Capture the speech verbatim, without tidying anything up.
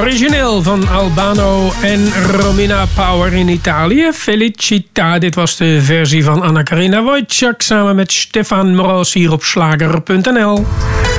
origineel van Albano en Romina Power in Italië. Felicita, dit was de versie van Anna Karina Wojciak samen met Stefan Mroz hier op slager punt n l.